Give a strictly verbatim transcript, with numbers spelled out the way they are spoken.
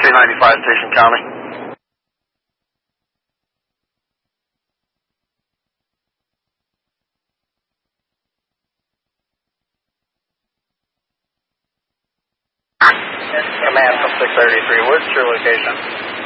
three ninety-five, Station County. Command from six thirty-three, what's your location?